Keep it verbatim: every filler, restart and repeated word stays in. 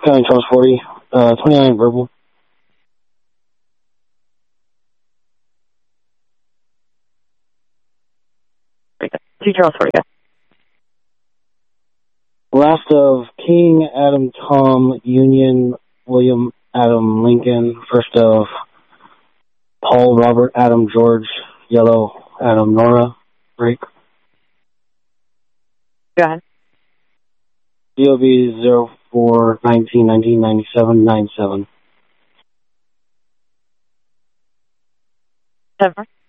County Charles forty, uh, twenty-nine verbal. Two Charles forty. Last of King, Adam, Tom, Union, William, Adam, Lincoln. First of Paul, Robert, Adam, George, Yellow, Adam, Nora, break. Go ahead. D O B zero four nineteen nineteen ninety seven nine seven. Seven.